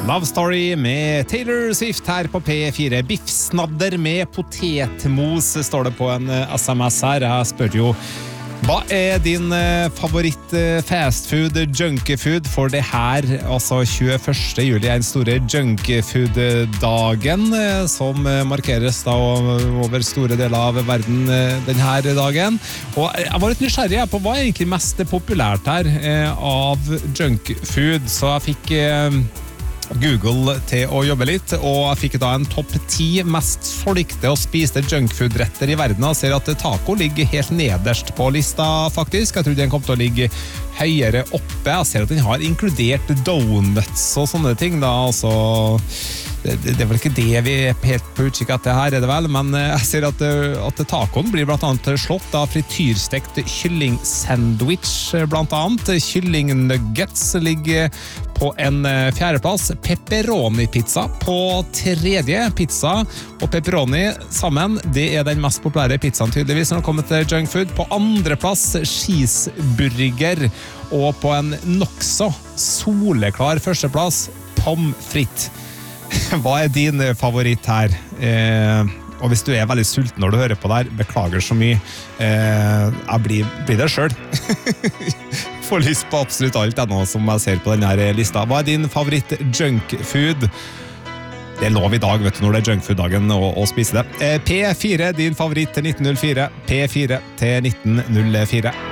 Love Story med Taylor Swift her på P4. Biffsnadder med potetmos står det på en SMS her. Jeg spør jo, hva din favoritt fastfood, junkfood for det her, altså 21. juli en store junkfood-dagen som markeres da over store deler av verden denne dagen. Og jeg var litt nysgjerrig på hva egentlig mest populært her av junkfood, så jeg fikk Google til å jobbe litt, og jeg fikk da en topp 10 mest solgte og spiste junkfood-retter i verden. Jeg ser at taco ligger helt nederst på lista faktisk. Jeg tror den kommer til å ligge høyere oppe. Jeg ser at den har inkludert donuts og sånne ting da, altså det er vel ikke det vi er helt på utkikk etter her, er det vel, men jeg ser at tacoen blir blant annet slått av frityrstekt kylling-sandwich blant annet. Kyllingnuggets ligger på en fjerdeplass, pepperoni-pizza på tredje. Pizza og pepperoni sammen, det er den mest populære pizzaen tydeligvis når det kommer til junkfood. På andreplass cheeseburger, og på en nokså soleklar førsteplass pommes frites. Hva er din favoritt her? Og hvis du er veldig sulten når du hører på der, beklager så mye. Jeg blir det selv. Får lyst på absolutt alt ennå som jeg ser på denne lista. Hva er din favoritt junkfood? Det er lov i dag, vet du, når det er junkfood-dagen å spise det. P4, din favoritt til 1904. P4 til 1904.